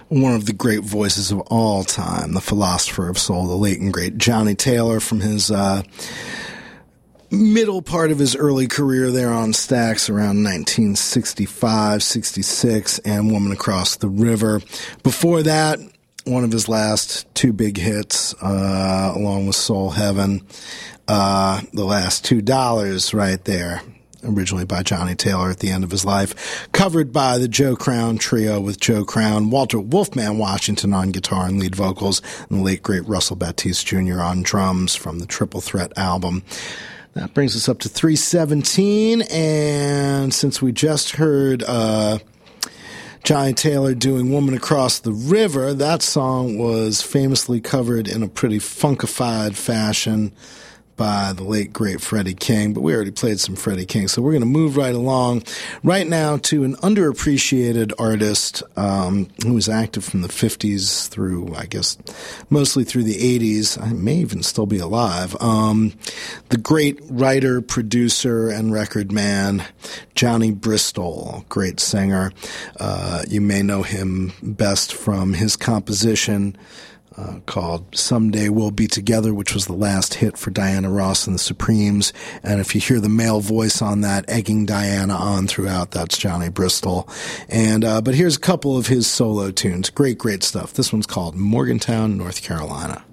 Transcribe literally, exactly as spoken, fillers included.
one of the great voices of all time, the philosopher of soul, the late and great Johnny Taylor, from his uh, middle part of his early career there on Stax around nineteen sixty-five, sixty-six, and Woman Across the River. Before that, one of his last two big hits, uh, along with Soul Heaven, uh, The Last Two Dollars right there, originally by Johnny Taylor at the end of his life, covered by the Joe Crown Trio with Joe Crown, Walter Wolfman Washington on guitar and lead vocals, and the late great Russell Batiste Junior on drums from the Triple Threat album. That brings us up to three seventeen, and since we just heard uh, Johnny Taylor doing Woman Across the River, that song was famously covered in a pretty funkified fashion by the late, great Freddie King, but we already played some Freddie King, so we're going to move right along right now to an underappreciated artist um, who was active from the fifties through, I guess, mostly through the eighties. I may even still be alive. Um, the great writer, producer, and record man, Johnny Bristol, great singer. Uh, you may know him best from his composition Uh, called Someday We'll Be Together, which was the last hit for Diana Ross and the Supremes. And if you hear the male voice on that, egging Diana on throughout, that's Johnny Bristol. And uh, but here's a couple of his solo tunes. Great, great stuff. This one's called Morgantown, North Carolina.